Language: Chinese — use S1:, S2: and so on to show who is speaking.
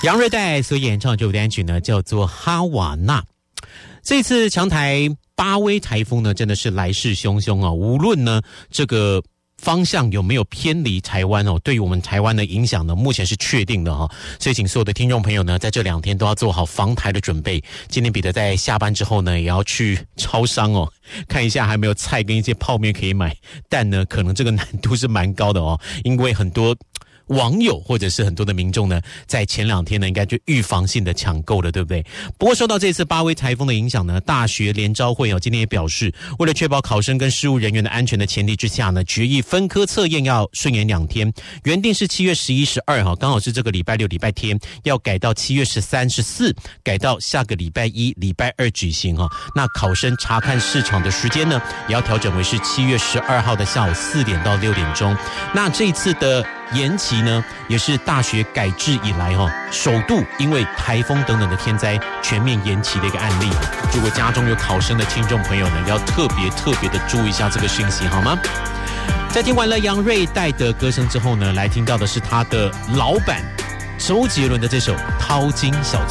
S1: 杨瑞代所演唱这首单曲呢，叫做《哈瓦那》。这次强台巴威台风呢，真的是来势汹汹啊！无论呢这个方向有没有偏离台湾哦，对于我们台湾的影响呢，目前是确定的哈。所以请所有的听众朋友呢，在这2天都要做好防台的准备。今天彼得在下班之后呢，也要去超商哦，看一下还没有菜跟一些泡面可以买。但呢，可能这个难度是蛮高的哦，因为很多网友或者是很多的民众呢，在前2天呢，应该就预防性的抢购了，对不对？不过受到这次巴威台风的影响呢，大学联招会今天也表示，为了确保考生跟事务人员的安全的前提之下呢，决议分科测验要顺延2天，原定是7月11、12刚好是这个礼拜6、礼拜天，要改到7月13、14，改到下个礼拜1、礼拜2举行哈。那考生查看市场的时间呢，也要调整为是7月12号的下午4点到6点钟。那这一次的延期呢，也是大学改制以来首度因为台风等等的天灾全面延期的一个案例。如果家中有考生的听众朋友呢，要特别的注意一下这个讯息好吗？在听完了杨瑞代的歌声之后呢，来听到的是他的老板周杰伦的这首《淘金小